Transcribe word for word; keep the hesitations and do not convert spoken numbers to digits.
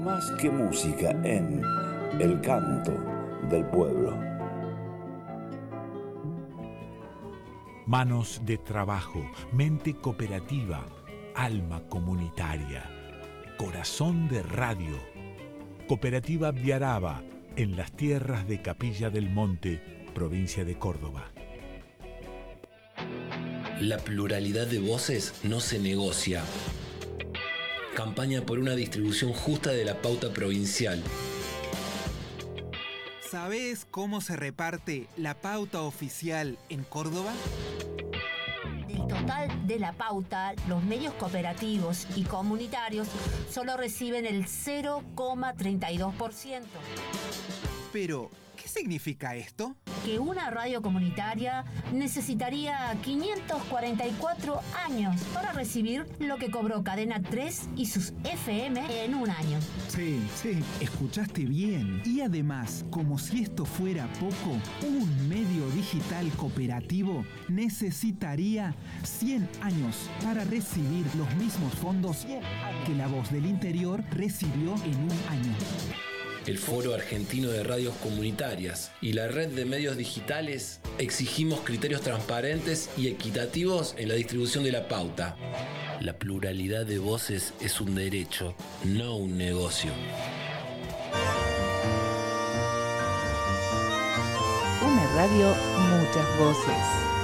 Más que música en El Canto del Pueblo. Manos de trabajo, mente cooperativa, alma comunitaria, corazón de radio. Cooperativa Viaraba, en las tierras de Capilla del Monte, provincia de Córdoba. La pluralidad de voces no se negocia. Campaña por una distribución justa de la pauta provincial. ¿Sabés cómo se reparte la pauta oficial en Córdoba? Del total de la pauta, los medios cooperativos y comunitarios solo reciben el cero coma treinta y dos por ciento. Pero, ¿qué significa esto? Que una radio comunitaria necesitaría quinientos cuarenta y cuatro años para recibir lo que cobró Cadena tres y sus F M en un año. Sí, sí, escuchaste bien. Y además, como si esto fuera poco, un medio digital cooperativo necesitaría cien años para recibir los mismos fondos que La Voz del Interior recibió en un año. El Foro Argentino de Radios Comunitarias y la Red de Medios Digitales exigimos criterios transparentes y equitativos en la distribución de la pauta. La pluralidad de voces es un derecho, no un negocio. Una radio, muchas voces.